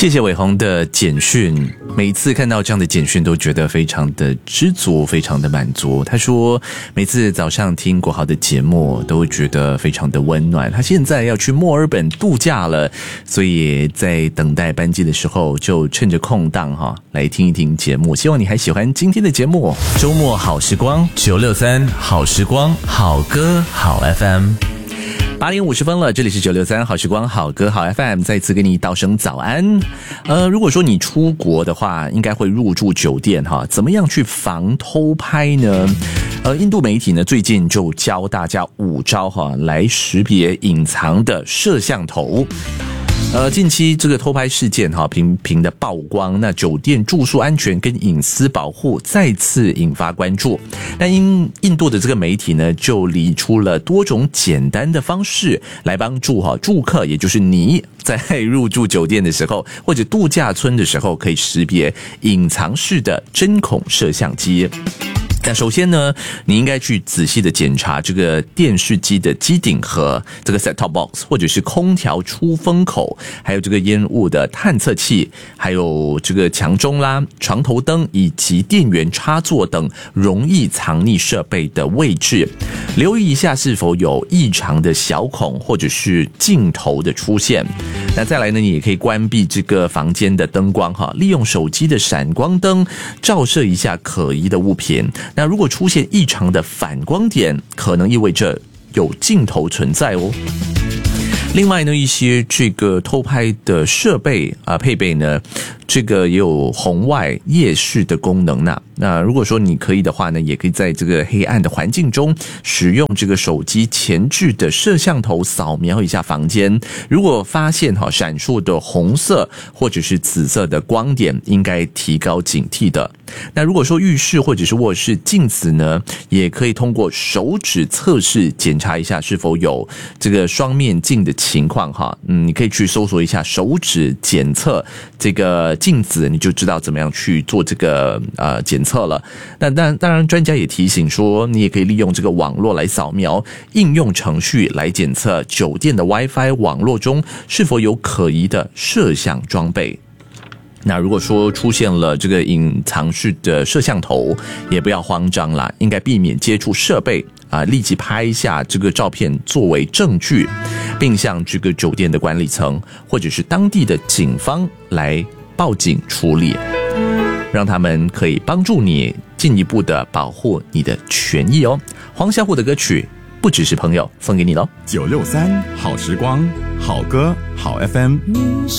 谢谢伟鸿的简讯，每一次看到这样的简讯都觉得非常的知足，非常的满足。他说每次早上听国豪的节目都会觉得非常的温暖。他现在要去墨尔本度假了，所以在等待班机的时候就趁着空档来听一听节目。希望你还喜欢今天的节目。周末好时光963好时光好歌好 FM。8点50分了，这里是963好时光好歌好 FM， 再次跟你道声早安。如果说你出国的话，应该会入住酒店怎么样去防偷拍呢？印度媒体呢最近就教大家5招来识别隐藏的摄像头。近期这个偷拍事件频频的曝光，那酒店住宿安全跟隐私保护再次引发关注。那印度的这个媒体呢，就理出了多种简单的方式来帮助住客，也就是你在入住酒店的时候或者度假村的时候，可以识别隐藏式的针孔摄像机。那首先呢，你应该去仔细的检查这个电视机的机顶盒，这个 set-top box， 或者是空调出风口，还有这个烟雾的探测器，还有这个墙钟啦、床头灯以及电源插座等容易藏匿设备的位置，留意一下是否有异常的小孔或者是镜头的出现。那再来呢，你也可以关闭这个房间的灯光利用手机的闪光灯照射一下可疑的物品。那如果出现异常的反光点，可能意味着有镜头存在哦。另外呢，一些这个偷拍的设备配备呢，这个也有红外夜视的功能呢。那如果说你可以的话呢，也可以在这个黑暗的环境中使用这个手机前置的摄像头扫描一下房间。如果发现闪烁的红色或者是紫色的光点，应该提高警惕的。那如果说浴室或者是卧室镜子呢，也可以通过手指测试检查一下是否有这个双面镜的情况你可以去搜索一下手指检测这个镜子，你就知道怎么样去做这个检测了。那当然专家也提醒说，你也可以利用这个网络来扫描应用程序来检测酒店的 WiFi 网络中是否有可疑的摄像装备。那如果说出现了这个隐藏式的摄像头，也不要慌张啦，应该避免接触设备立即拍下这个照片作为证据，并向这个酒店的管理层或者是当地的警方来报警处理，让他们可以帮助你进一步的保护你的权益哦。黄小琥的歌曲不只是朋友送给你咯。 963好时光好歌好 FM。